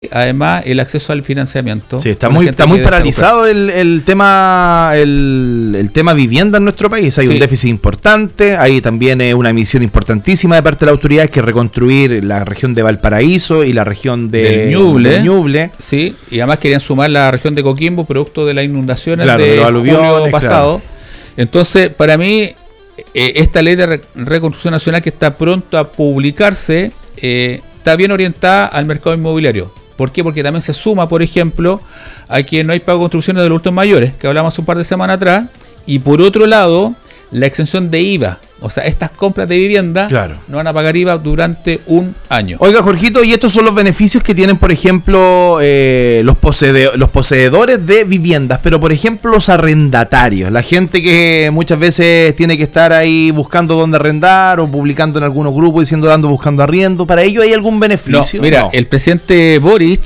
además el acceso al financiamiento. Sí, está muy paralizado el tema vivienda en nuestro país. Hay un déficit importante, hay también una misión importantísima de parte de las autoridades que es reconstruir la región de Valparaíso y la región del Ñuble. Sí, y además querían sumar la región de Coquimbo producto de las inundaciones de los julio pasado. Claro. Entonces, para mí, esta ley de reconstrucción nacional que está pronto a publicarse está bien orientada al mercado inmobiliario. ¿Por qué? Porque también se suma, por ejemplo, a que no hay pago de construcciones de los hurtos mayores, que hablamos un par de semanas atrás, y por otro lado, la exención de IVA. O sea, estas compras de vivienda no van a pagar IVA durante un año. Oiga, Jorgito, y estos son los beneficios que tienen, por ejemplo, los poseedores de viviendas, pero por ejemplo los arrendatarios, la gente que muchas veces tiene que estar ahí buscando dónde arrendar o publicando en algunos grupos diciendo buscando arriendo, ¿para ello hay algún beneficio? No, mira, el presidente Boric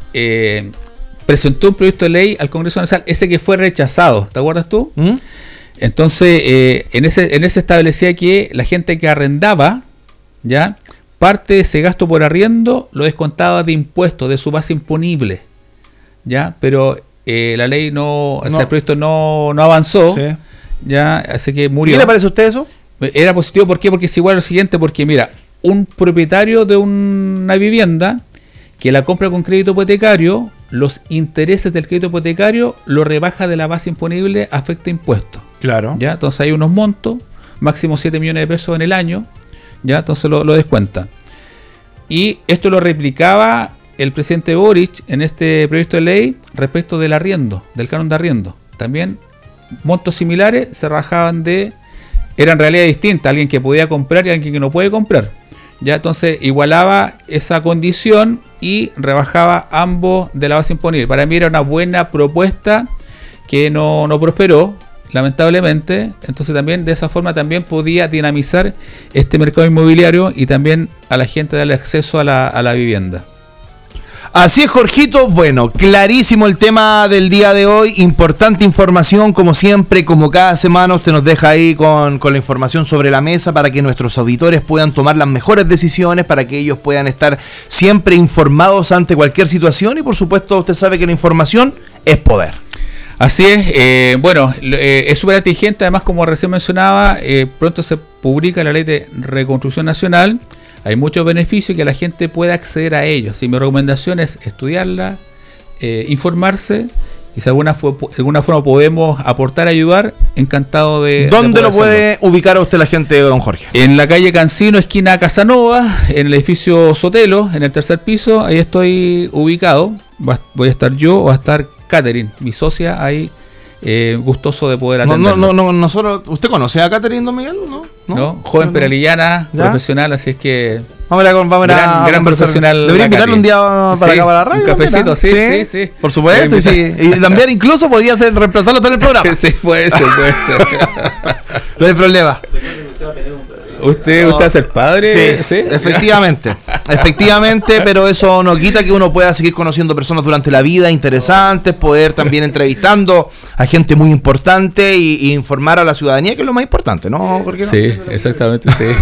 presentó un proyecto de ley al Congreso Nacional, ese que fue rechazado, ¿te acuerdas tú? Entonces, en ese establecía que la gente que arrendaba, ya parte de ese gasto por arriendo lo descontaba de impuestos, de su base imponible, ya, pero la ley o sea, el proyecto no avanzó, ya, así que murió. ¿Qué le parece a usted eso? Era positivo, ¿por qué? Porque es igual a lo siguiente, porque mira, un propietario de una vivienda que la compra con crédito hipotecario, los intereses del crédito hipotecario lo rebaja de la base imponible, afecta impuestos. Claro. ¿Ya? Entonces hay unos montos, máximo 7 millones de pesos en el año, ¿ya? Entonces lo descuenta. Y esto lo replicaba el presidente Boric en este proyecto de ley respecto del arriendo, del canon de arriendo. También montos similares se rebajaban eran realidades distintas, alguien que podía comprar y alguien que no puede comprar. ¿Ya? Entonces igualaba esa condición y rebajaba ambos de la base imponible. Para mí era una buena propuesta que no prosperó, lamentablemente. Entonces también de esa forma también podía dinamizar este mercado inmobiliario y también a la gente darle acceso a la vivienda. Así es, Jorgito. Bueno, clarísimo el tema del día de hoy. Importante información, como siempre, como cada semana usted nos deja ahí con la información sobre la mesa para que nuestros auditores puedan tomar las mejores decisiones, para que ellos puedan estar siempre informados ante cualquier situación y por supuesto usted sabe que la información es poder. Así es, bueno, es súper atingente, además como recién mencionaba, pronto se publica la ley de reconstrucción nacional, hay muchos beneficios que la gente puede acceder a ellos, y mi recomendación es estudiarla, informarse, y si de alguna forma podemos aportar, ayudar, encantado de... ¿Dónde lo puede ubicar a usted la gente, don Jorge? En la calle Cancino, esquina Casanova, en el edificio Sotelo, en el tercer piso, ahí estoy ubicado, voy a estar yo, va a estar Catherine, mi socia, ahí gustoso de poder atender. Nosotros, ¿usted conoce a Catherine, don Miguel? No, joven peralillana, profesional, así es que vamos a gran profesional. Debería invitarle un día para acá para la radio. Un cafecito, sí. Por supuesto, y también incluso podría reemplazarlo todo en el programa. Sí, puede ser. No hay problema. ¿Usted va a ser padre? Sí, efectivamente, pero eso no quita que uno pueda seguir conociendo personas durante la vida interesantes, poder también entrevistando a gente muy importante y informar a la ciudadanía, que es lo más importante, ¿no? ¿Por qué no? Sí, exactamente, sí.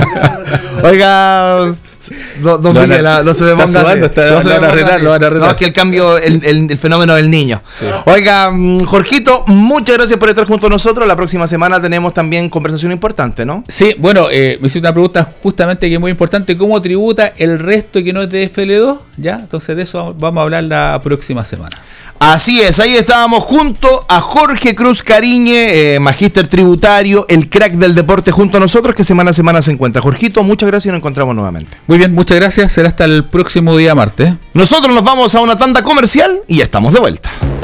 Oiga, don Miguel, no se me ponga. Lo van a arreglar. No, es que el cambio, el fenómeno del niño. Sí. Oiga, Jorgito, muchas gracias por estar junto a nosotros. La próxima semana tenemos también conversación importante, ¿no? Sí, bueno, me hiciste una pregunta justamente que es muy importante. ¿Cómo tributa el resto que no es de FL2? ¿Ya? Entonces de eso vamos a hablar la próxima semana. Así es, ahí estábamos junto a Jorge Cruz Cariñe, magíster tributario, el crack del deporte junto a nosotros, que semana a semana se encuentra. Jorgito, muchas gracias y nos encontramos nuevamente. Muy bien, muchas gracias, será hasta el próximo día martes. Nosotros nos vamos a una tanda comercial y ya estamos de vuelta.